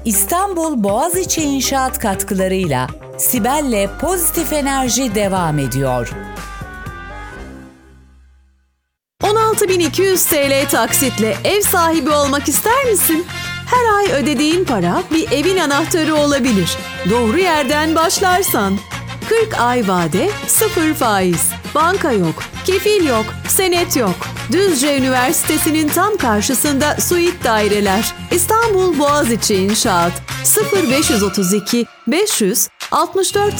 İstanbul Boğaziçi İnşaat katkılarıyla Sibel'le Pozitif Enerji devam ediyor. 16.200 TL taksitle ev sahibi olmak ister misin? Her ay ödediğin para bir evin anahtarı olabilir. Doğru yerden başlarsan. 40 ay vade, 0 faiz. Banka yok, kefil yok, senet yok. Düzce Üniversitesi'nin tam karşısında suite daireler. İstanbul Boğaziçi İnşaat 0532 500 64